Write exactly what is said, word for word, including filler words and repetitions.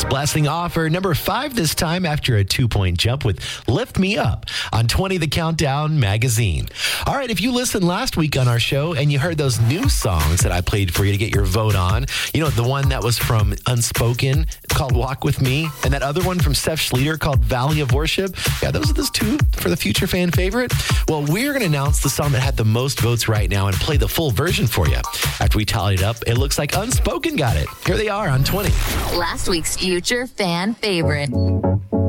Blasting off for number five this time after a two-point jump with Lift Me Up on twenty The Countdown magazine. All right, if you listened last week on our show and you heard those new songs that I played for you to get your vote on, you know, the one that was from Unspoken called Walk With Me, and that other one from Seth Schleter called Valley of Worship. Yeah, those are those two for the future fan favorite. Well, we're going to announce the song that had the most votes right now and play the full version for you. After we tallied up, it looks like Unspoken got it. Here they are on twenty. Last week's future fan favorite.